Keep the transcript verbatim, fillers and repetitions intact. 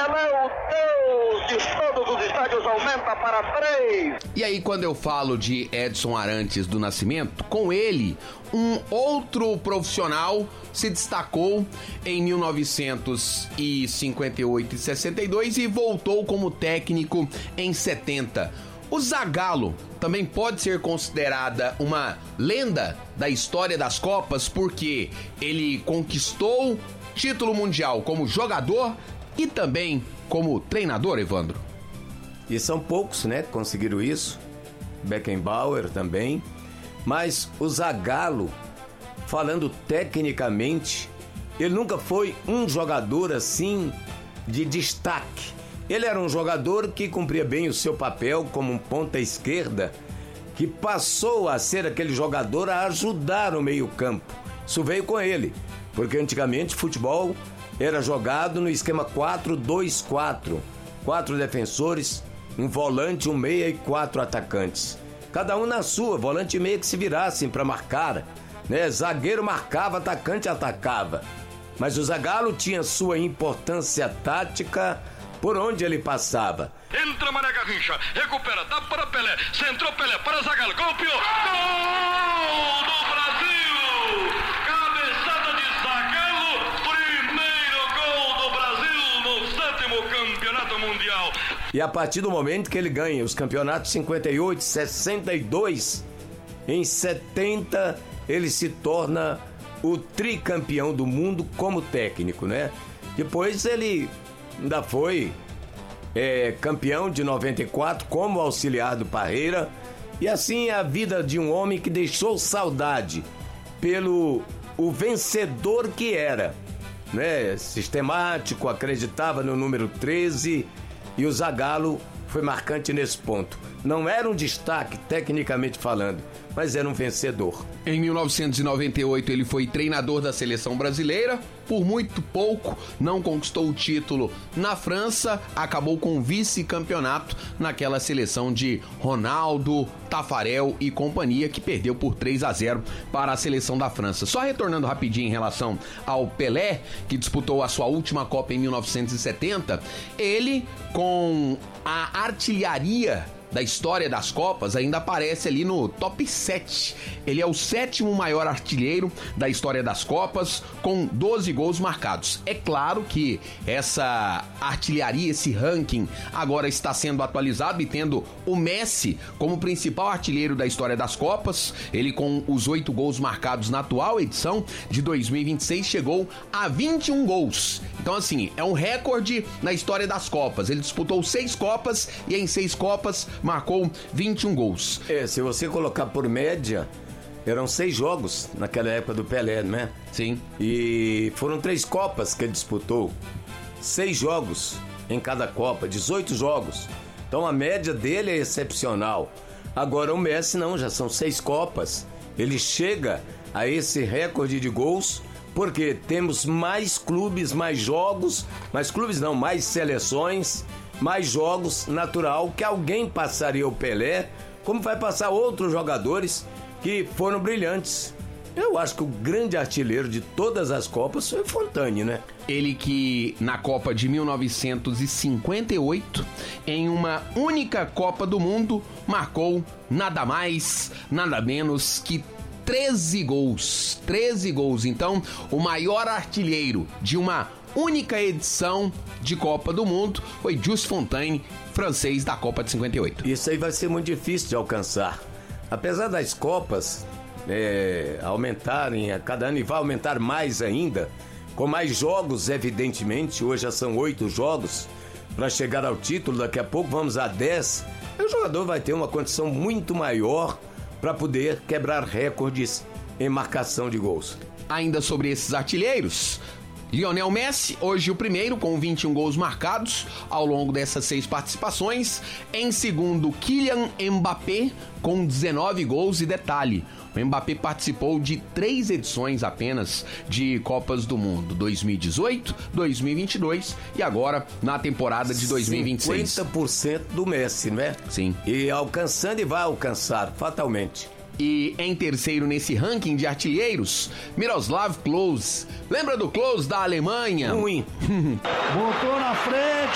Pelé, o Deus de todos os estádios, aumenta para três. E aí, quando eu falo de Edson Arantes do Nascimento, com ele, um outro profissional se destacou em mil novecentos e cinquenta e oito e sessenta e dois e voltou como técnico em setenta. O Zagallo também pode ser considerada uma lenda da história das Copas porque ele conquistou título mundial como jogador e também como treinador, Evandro. E são poucos, né, que conseguiram isso. Beckenbauer também. Mas o Zagallo, falando tecnicamente, ele nunca foi um jogador assim de destaque. Ele era um jogador que cumpria bem o seu papel como um ponta esquerda, que passou a ser aquele jogador a ajudar o meio-campo. Isso veio com ele, porque antigamente futebol era jogado no esquema quatro dois quatro. Quatro defensores, um volante, um meia e quatro atacantes. Cada um na sua, volante e meia que se virassem para marcar, né? Zagueiro marcava, atacante atacava. Mas o Zagallo tinha sua importância tática por onde ele passava. Entra Mané Garrincha, recupera, dá para Pelé, centrou Pelé para Zagallo, golpeou, gol do Brasil! Cabeçada de Zagallo, primeiro gol do Brasil no sétimo campeonato mundial. E a partir do momento que ele ganha os campeonatos cinquenta e oito, sessenta e dois, em setenta ele se torna o tricampeão do mundo como técnico, né? Depois ele ainda foi é, campeão de noventa e quatro como auxiliar do Parreira. E assim é a vida de um homem que deixou saudade pelo o vencedor que era, né? Sistemático, acreditava no número treze, e o Zagallo foi marcante nesse ponto. Não era um destaque tecnicamente falando, mas era um vencedor. Em mil novecentos e noventa e oito ele foi treinador da seleção brasileira. Por muito pouco não conquistou o título na França, acabou com o vice-campeonato naquela seleção de Ronaldo, Tafarel e companhia, que perdeu por três a zero para a seleção da França. Só retornando rapidinho em relação ao Pelé, que disputou a sua última Copa em mil novecentos e setenta, ele, com a artilharia da história das Copas, ainda aparece ali no top sete. Ele é o sétimo maior artilheiro da história das Copas, com doze gols marcados. É claro que essa artilharia, esse ranking, agora está sendo atualizado e tendo o Messi como principal artilheiro da história das Copas. Ele, com os oito gols marcados na atual edição de dois mil e vinte e seis, chegou a vinte e um gols. Então, assim, é um recorde na história das Copas. Ele disputou seis Copas e em seis Copas marcou vinte e um gols. É, se você colocar por média, eram seis jogos naquela época do Pelé, né? Sim. E foram três Copas que ele disputou. Seis jogos em cada Copa, dezoito jogos. Então a média dele é excepcional. Agora o Messi não, já são seis Copas. Ele chega a esse recorde de gols porque temos mais clubes, mais jogos, mais clubes não, mais seleções, mais jogos, natural que alguém passaria o Pelé, como vai passar outros jogadores que foram brilhantes. Eu acho que o grande artilheiro de todas as Copas foi o Fontane, né? Ele que na Copa de mil novecentos e cinquenta e oito, em uma única Copa do Mundo, marcou nada mais, nada menos que treze gols. treze gols. Então, o maior artilheiro de uma única edição de Copa do Mundo foi Jules Fontaine, francês da Copa de cinquenta e oito. Isso aí vai ser muito difícil de alcançar. Apesar das Copas é, aumentarem a cada ano, e vai aumentar mais ainda, com mais jogos, evidentemente, hoje já são oito jogos, para chegar ao título, daqui a pouco vamos a dez, o jogador vai ter uma condição muito maior para poder quebrar recordes em marcação de gols. Ainda sobre esses artilheiros, Lionel Messi, hoje o primeiro, com vinte e um gols marcados ao longo dessas seis participações. Em segundo, Kylian Mbappé, com dezenove gols. E detalhe, o Mbappé participou de três edições apenas de Copas do Mundo: dois mil e dezoito, dois mil e vinte e dois e agora na temporada de dois mil e vinte e seis. cinquenta por cento do Messi, né? Sim. E alcançando, e vai alcançar, fatalmente. E em terceiro nesse ranking de artilheiros, Miroslav Klose. Lembra do Klose da Alemanha? Ruim. Botou na frente,